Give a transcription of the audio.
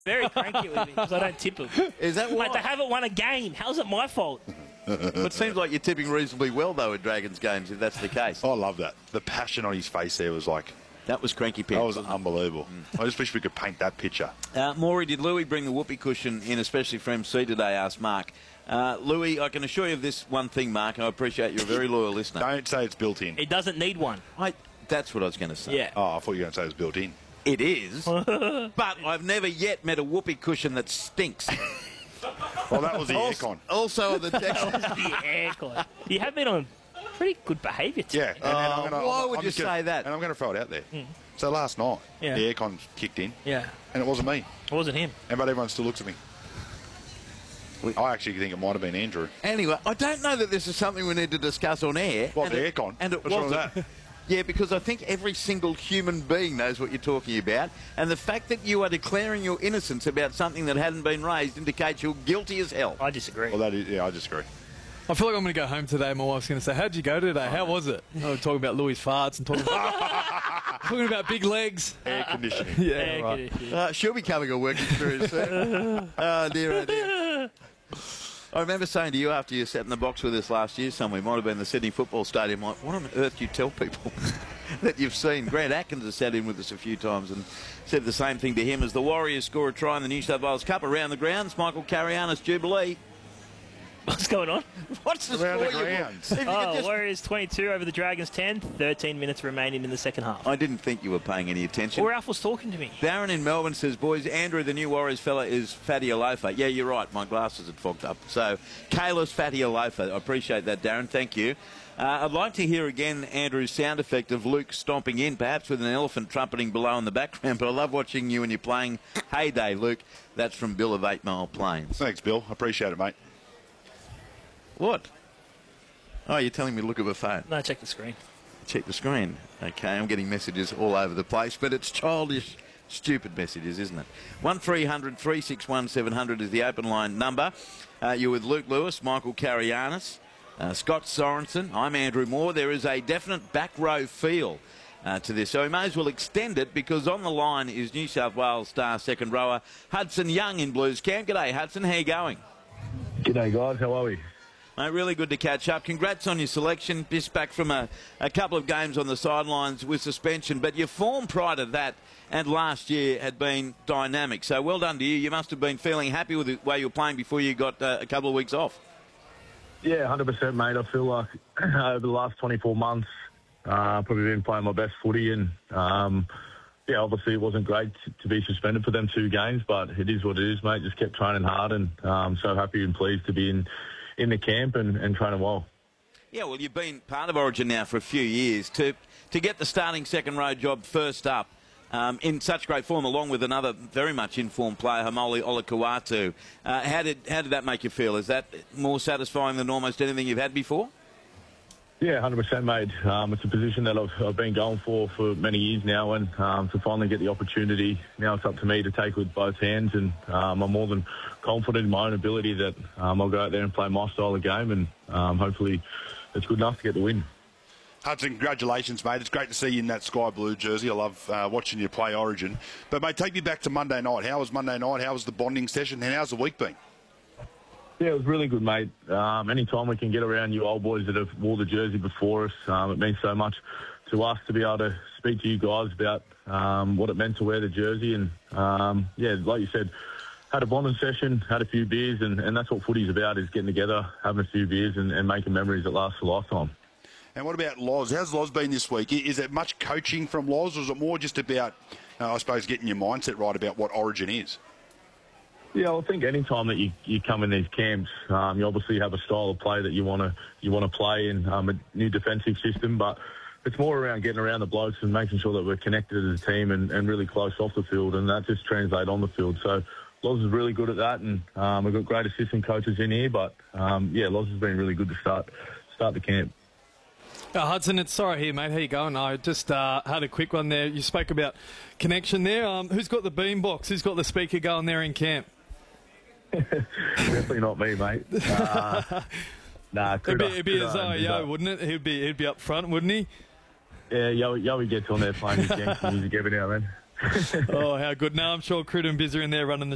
Very cranky with me because I don't tip them. Is that why? Mate, they haven't won a game. How's it my fault? But it seems like you're tipping reasonably well, though, at Dragons games, if that's the case. I love that. The passion on his face there was like... That was cranky pants. That was unbelievable. I just wish we could paint that picture. Maury, did Louis bring the whoopee cushion in, especially for MC today, asked Mark. Louis, I can assure you of this one thing, Mark, and I appreciate you're a very loyal listener. Don't say it's built in. It doesn't need one. That's what I was going to say. Yeah. Oh, I thought you were going to say it was built in. It is, but I've never yet met a whoopee cushion that stinks. Well, that was the aircon. Also on the text. The aircon. You have been on pretty good behaviour today. Yeah. Why would you say that? And I'm going to throw it out there. So last night, the aircon kicked in. Yeah. And it wasn't me. It wasn't him. But everyone still looks at me. I actually think it might have been Andrew. Anyway, I don't know that this is something we need to discuss on air. What, the aircon? And it What's wrong with wasn't. that? Yeah, because I think every single human being knows what you're talking about. And the fact that you are declaring your innocence about something that hadn't been raised indicates you're guilty as hell. I disagree. Well, I disagree. I feel like I'm going to go home today. My wife's going to say, how'd you go today? How was it? We're talking about Louis' farts and talking about big legs. Air conditioning. Yeah, right. She'll be coming on working through soon. Oh, dear. I remember saying to you after you sat in the box with us last year somewhere, might have been the Sydney Football Stadium, like, what on earth do you tell people that you've seen? Grant Atkins has sat in with us a few times and said the same thing to him as the Warriors score a try in the New South Wales Cup around the grounds. Michael Carianis Jubilee. What's going on? What's the Around score? the grounds. Warriors 22 over the Dragons 10. 13 minutes remaining in the second half. I didn't think you were paying any attention. Or Alf was talking to me. Darren in Melbourne says, boys, Andrew, the new Warriors fella, is Fatty Alofa. Yeah, you're right. My glasses had fogged up. So, Kayla's Fatty Alofa. I appreciate that, Darren. Thank you. I'd like to hear again Andrew's sound effect of Luke stomping in, perhaps with an elephant trumpeting below in the background, but I love watching you when you're playing Heyday, Luke. That's from Bill of 8 Mile Plains. Thanks, Bill. I appreciate it, mate. What? Oh, you're telling me to look at the phone. No, check the screen. Check the screen. Okay, I'm getting messages all over the place, but it's childish, stupid messages, isn't it? 1300 361 700 is the open line number. You're with Luke Lewis, Michael Carianis, Scott Sorensen. I'm Andrew Moore. There is a definite back row feel to this, so we may as well extend it because on the line is New South Wales star second rower Hudson Young in Blues Camp. G'day, Hudson. How you going? G'day, guys. How are we? Mate, really good to catch up. Congrats on your selection. Just back from a couple of games on the sidelines with suspension. But your form prior to that and last year had been dynamic. So well done to you. You must have been feeling happy with the way you were playing before you got a couple of weeks off. Yeah, 100%, mate. I feel like over the last 24 months, probably been playing my best footy. And, yeah, obviously it wasn't great to be suspended for them 2 games, but it is what it is, mate. Just kept training hard and so happy and pleased to be in the camp and training well. Yeah, well, you've been part of Origin now for a few years. To get the starting second row job first up in such great form, along with another very much informed player, Hamoli Olakau'atu, how did that make you feel? Is that more satisfying than almost anything you've had before? Yeah, 100%, mate. It's a position that I've been going for many years now, and to finally get the opportunity, now it's up to me to take with both hands, and I'm more than confident in my own ability that I'll go out there and play my style of game, and hopefully it's good enough to get the win. Hudson, congratulations, mate. It's great to see you in that sky blue jersey. I love watching you play Origin. But, mate, take me back to Monday night. How was Monday night? How was the bonding session? And how's the week been? Yeah, it was really good, mate. Anytime we can get around you old boys that have wore the jersey before us, it means so much to us to be able to speak to you guys about what it meant to wear the jersey. And, yeah, like you said, had a bonding session, had a few beers, and that's what footy's about, is getting together, having a few beers and making memories that last a lifetime. And what about Loz? How's Loz been this week? Is it much coaching from Loz, or is it more just about, I suppose, getting your mindset right about what Origin is? Yeah, I think any time that you come in these camps, you obviously have a style of play that you want to play in, a new defensive system, but it's more around getting around the blokes and making sure that we're connected as a team and really close off the field, and that just translates on the field. So Loz is really good at that, and we've got great assistant coaches in here, but yeah, Loz has been really good to start the camp. Hudson, it's Sorry here, mate. How you going? I just had a quick one there. You spoke about connection there. Who's got the beambox? Who's got the speaker going there in camp? Definitely not me, mate. Nah, it'd be as Yo, wouldn't it? He'd be up front, wouldn't he? Yeah, Yowie gets on there playing his gangster music every now and then. Oh, how good. No, I'm sure Crid and Biz are in there running the